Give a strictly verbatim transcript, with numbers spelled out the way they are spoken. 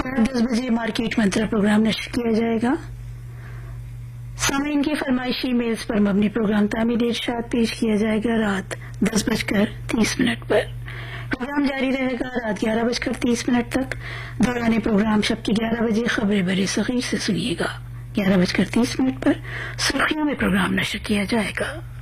रात दस बजे मार्केट मंत्रा प्रोग्राम नश्र किया जाएगा। सामीन की फरमाइशी मेल्स पर मबनी प्रोग्राम तामीर इरशाद पेश किया जाएगा रात दस बजकर तीस मिनट पर। प्रोग्राम जारी रहेगा रात ग्यारह बजकर तीस मिनट तक। दौरान प्रोग्राम शब के ग्यारह बजे खबरें बरे सगीर से सुनिएगा। ग्यारह बजकर तीस मिनट पर सुर्खियों में प्रोग्राम नश्र किया जाएगा।